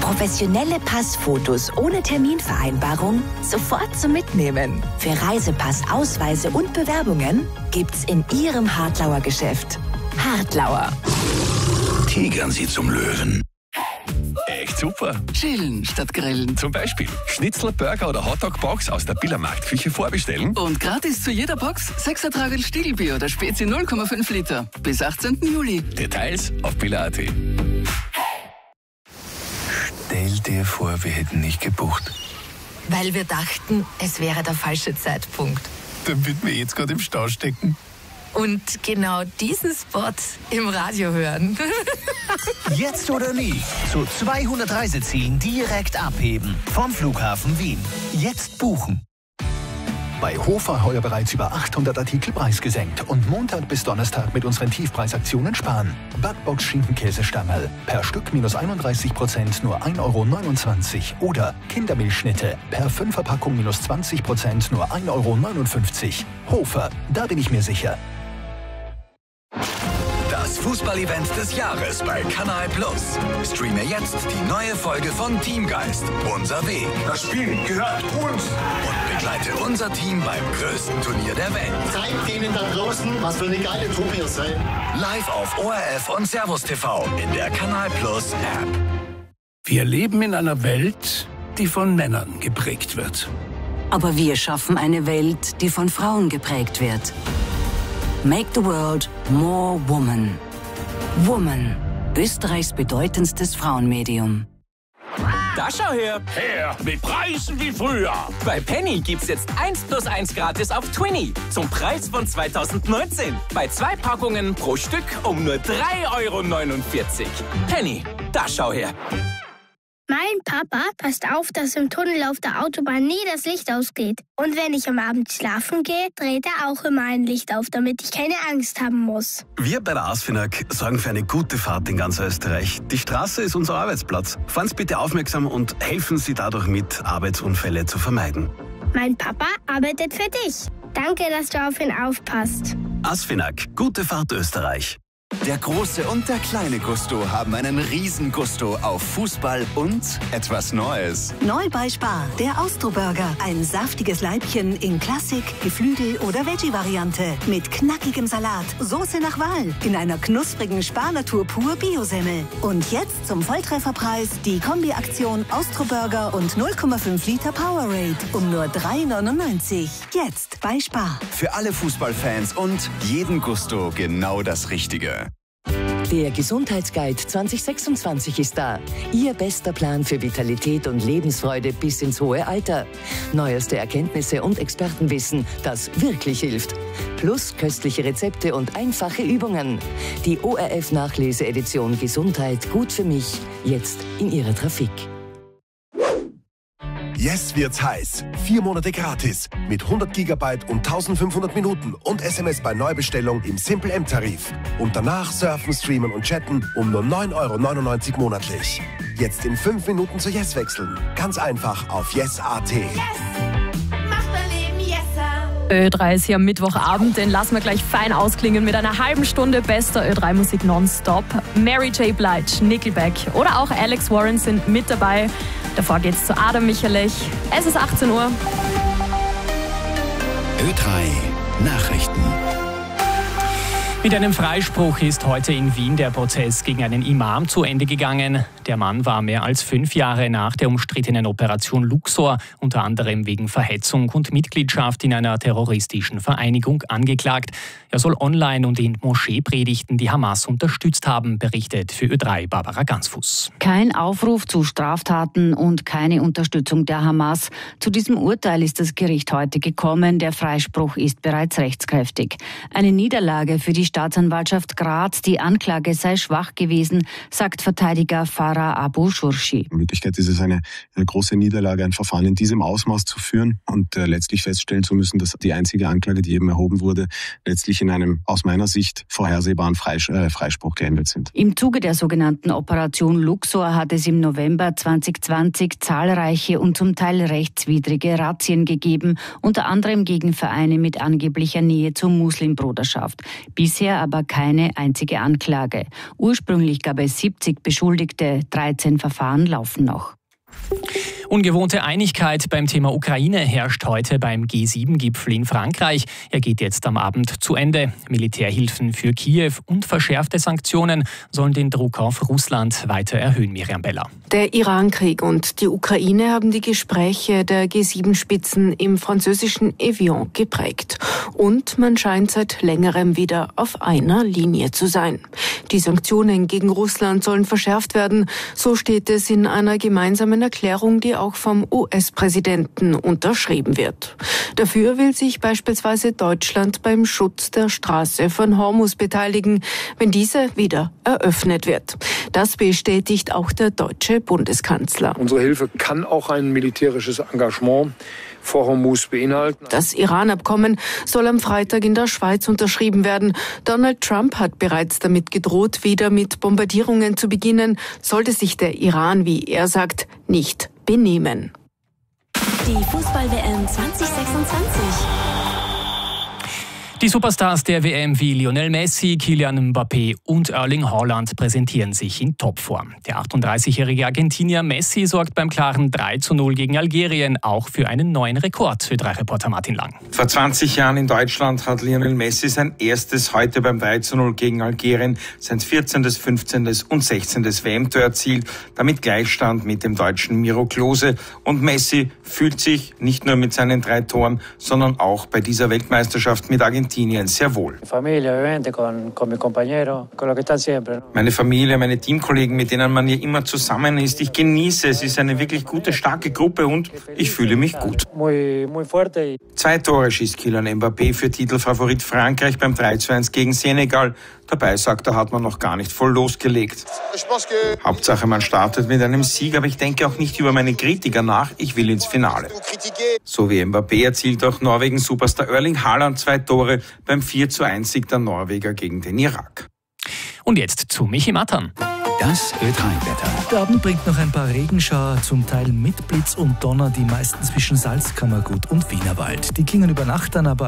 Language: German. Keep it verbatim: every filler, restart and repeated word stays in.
Professionelle Passfotos ohne Terminvereinbarung sofort zum Mitnehmen. Für Reisepass, Ausweise und Bewerbungen gibt's in Ihrem Hartlauer Geschäft. Hartlauer. Tigern Sie zum Löwen. Echt super. Chillen statt grillen. Zum Beispiel Schnitzel, Burger oder Hotdog-Box aus der Billermarktküche vorbestellen. Und gratis zu jeder Box sechs Tragerl Stiegelbier oder Spezi null Komma fünf Liter. Bis achtzehnten Juli. Details auf biller punkt at. Stell dir vor, wir hätten nicht gebucht. Weil wir dachten, es wäre der falsche Zeitpunkt. Dann würden wir jetzt gerade im Stau stecken. Und genau diesen Spot im Radio hören. Jetzt oder nie. Zu zweihundert Reisezielen direkt abheben. Vom Flughafen Wien. Jetzt buchen. Bei Hofer heuer bereits über achthundert Artikel preisgesenkt und Montag bis Donnerstag mit unseren Tiefpreisaktionen sparen. Backbox Schinkenkäse-Stammerl. Per Stück minus einunddreißig Prozent nur ein Euro neunundzwanzig. Oder Kindermilchschnitte. Per Fünferpackung minus zwanzig Prozent nur ein Euro neunundfünfzig. Hofer, da bin ich mir sicher. Das Fußballevent des Jahres bei Kanal Plus. Streame jetzt die neue Folge von Teamgeist. Unser Weg. Das Spiel gehört uns. Und begleite unser Team beim größten Turnier der Welt. Zeigt denen da draußen, was für eine geile Truppe ihr seid. Live auf O R F und Servus T V in der Kanal Plus App. Wir leben in einer Welt, die von Männern geprägt wird. Aber wir schaffen eine Welt, die von Frauen geprägt wird. Make the world more woman. Woman, Österreichs bedeutendstes Frauenmedium. Da schau her! Her mit Preisen wie früher. Bei Penny gibt's jetzt eins plus eins gratis auf Twinny zum Preis von zweitausendneunzehn. Bei zwei Packungen pro Stück um nur drei Euro neunundvierzig. Penny, da schau her! Mein Papa passt auf, dass im Tunnel auf der Autobahn nie das Licht ausgeht. Und wenn ich am Abend schlafen gehe, dreht er auch immer ein Licht auf, damit ich keine Angst haben muss. Wir bei der ASFINAG sorgen für eine gute Fahrt in ganz Österreich. Die Straße ist unser Arbeitsplatz. Fahren Sie bitte aufmerksam und helfen Sie dadurch mit, Arbeitsunfälle zu vermeiden. Mein Papa arbeitet für dich. Danke, dass du auf ihn aufpasst. ASFINAG, gute Fahrt Österreich. Der große und der kleine Gusto haben einen riesen Gusto auf Fußball und etwas Neues. Neu bei Spar, der Austro-Burger. Ein saftiges Leibchen in Klassik, Geflügel oder Veggie-Variante. Mit knackigem Salat, Soße nach Wahl, in einer knusprigen Spar-Natur pur Bio-Semmel. Und jetzt zum Volltrefferpreis die Kombi-Aktion Austro-Burger und null Komma fünf Liter Powerade um nur drei neunundneunzig. Jetzt bei Spar. Für alle Fußballfans und jeden Gusto genau das Richtige. Der Gesundheitsguide zwanzig sechsundzwanzig ist da. Ihr bester Plan für Vitalität und Lebensfreude bis ins hohe Alter. Neueste Erkenntnisse und Expertenwissen, das wirklich hilft. Plus köstliche Rezepte und einfache Übungen. Die O R F-Nachlese-Edition Gesundheit gut für mich, jetzt in Ihrer Trafik. Yes wird's heiß. Vier Monate gratis mit hundert Gigabyte und eintausendfünfhundert Minuten und S M S bei Neubestellung im Simple M-Tarif. Und danach surfen, streamen und chatten um nur neun Euro neunundneunzig monatlich. Jetzt in fünf Minuten zu Yes wechseln. Ganz einfach auf yes punkt at. Yes! Macht dein Leben Yesser! Ö drei ist hier am Mittwochabend, den lassen wir gleich fein ausklingen mit einer halben Stunde bester Ö drei Musik nonstop. Mary J. Blige, Nickelback oder auch Alex Warren sind mit dabei. Davor geht's zu Adam Michalich. Es ist achtzehn Uhr. Ö drei Nachrichten. Mit einem Freispruch ist heute in Wien der Prozess gegen einen Imam zu Ende gegangen. Der Mann war mehr als fünf Jahre nach der umstrittenen Operation Luxor unter anderem wegen Verhetzung und Mitgliedschaft in einer terroristischen Vereinigung angeklagt. Er soll online und in Moscheepredigten die Hamas unterstützt haben, berichtet für Ö drei Barbara Gansfuß. Kein Aufruf zu Straftaten und keine Unterstützung der Hamas. Zu diesem Urteil ist das Gericht heute gekommen. Der Freispruch ist bereits rechtskräftig. Eine Niederlage für die Staatsanwaltschaft Graz. Die Anklage sei schwach gewesen, sagt Verteidiger Farah Abu Shurshi. In Wirklichkeit ist es eine, eine große Niederlage, ein Verfahren in diesem Ausmaß zu führen und äh, letztlich feststellen zu müssen, dass die einzige Anklage, die eben erhoben wurde, letztlich in einem aus meiner Sicht vorhersehbaren Freis- äh, Freispruch geendet sind. Im Zuge der sogenannten Operation Luxor hat es im November zwanzig zwanzig zahlreiche und zum Teil rechtswidrige Razzien gegeben, unter anderem gegen Vereine mit angeblicher Nähe zur Muslimbruderschaft. Bisher bisher aber keine einzige Anklage. Ursprünglich gab es siebzig Beschuldigte, dreizehn Verfahren laufen noch. Ungewohnte Einigkeit beim Thema Ukraine herrscht heute beim G sieben Gipfel in Frankreich. Er geht jetzt am Abend zu Ende. Militärhilfen für Kiew und verschärfte Sanktionen sollen den Druck auf Russland weiter erhöhen, Miriam Beller. Der Irankrieg und die Ukraine haben die Gespräche der G sieben Spitzen im französischen Evian geprägt. Und man scheint seit längerem wieder auf einer Linie zu sein. Die Sanktionen gegen Russland sollen verschärft werden. So steht es in einer gemeinsamen Erklärung, die auch vom U S-Präsidenten unterschrieben wird. Dafür will sich beispielsweise Deutschland beim Schutz der Straße von Hormuz beteiligen, wenn diese wieder eröffnet wird. Das bestätigt auch der deutsche Bundeskanzler. Unsere Hilfe kann auch ein militärisches Engagement vor Hormuz beinhalten. Das Iran-Abkommen soll am Freitag in der Schweiz unterschrieben werden. Donald Trump hat bereits damit gedroht, wieder mit Bombardierungen zu beginnen, sollte sich der Iran, wie er sagt, nicht benehmen. Die Fußball-W M zwanzig sechsundzwanzig. Die Superstars der W M wie Lionel Messi, Kylian Mbappé und Erling Haaland präsentieren sich in Topform. Der achtunddreißigjährige Argentinier Messi sorgt beim klaren drei zu null gegen Algerien auch für einen neuen Rekord, Ö drei Reporter Martin Lang. Vor zwanzig Jahren in Deutschland hat Lionel Messi sein erstes heute beim drei zu null gegen Algerien sein vierzehntes, fünfzehntes und sechzehntes W M-Tor erzielt, damit Gleichstand mit dem deutschen Miro Klose. Und Messi fühlt sich nicht nur mit seinen drei Toren, sondern auch bei dieser Weltmeisterschaft mit Argentinien sehr wohl. Meine Familie, meine Teamkollegen, mit denen man ja immer zusammen ist. Ich genieße es, es ist eine wirklich gute, starke Gruppe und ich fühle mich gut. Zwei Tore schießt Kylian Mbappé für Titelfavorit Frankreich beim drei zu eins gegen Senegal. Dabei, sagt er, hat man noch gar nicht voll losgelegt. Hauptsache, man startet mit einem Sieg, aber ich denke auch nicht über meine Kritiker nach. Ich will ins Finale. So wie Mbappé erzielt auch Norwegen-Superstar Erling Haaland zwei Tore beim vier zu eins Sieg der Norweger gegen den Irak. Und jetzt zu Michi Mattern. Das Ö drei Wetter. Der Abend bringt noch ein paar Regenschauer, zum Teil mit Blitz und Donner, die meisten zwischen Salzkammergut und Wienerwald. Die klingen über Nacht dann aber